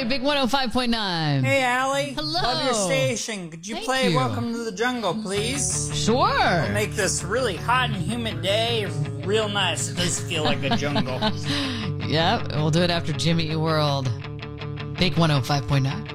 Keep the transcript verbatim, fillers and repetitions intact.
Big one oh five point nine. Hey, Allie. Hello. Love your station. Could you Thank play you. Welcome to the Jungle, please? Sure. It'll make this really hot and humid day real nice. It does feel like a jungle. Yep, we'll do it after Jimmy Eat World. Big one oh five point nine.